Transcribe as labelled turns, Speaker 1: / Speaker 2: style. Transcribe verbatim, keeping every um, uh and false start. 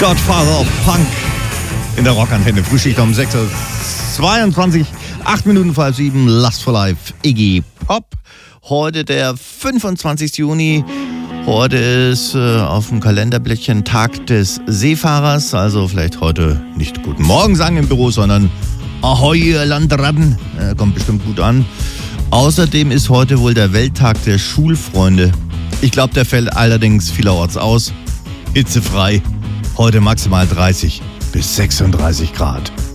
Speaker 1: Godfather of Punk in der Rockantenne. Frühschicht um sechs Uhr zweiundzwanzig, acht Minuten vor halb sieben, Lust for Life, Iggy Pop. Heute der fünfundzwanzigste Juni. Heute ist äh, auf dem Kalenderblättchen Tag des Seefahrers. Also vielleicht heute nicht Guten Morgen sagen im Büro, sondern Ahoi, ihr Landratten. Äh, kommt bestimmt gut an. Außerdem ist heute wohl der Welttag der Schulfreunde. Ich glaube, der fällt allerdings vielerorts aus. Hitzefrei. Heute maximal dreißig bis sechsunddreißig Grad.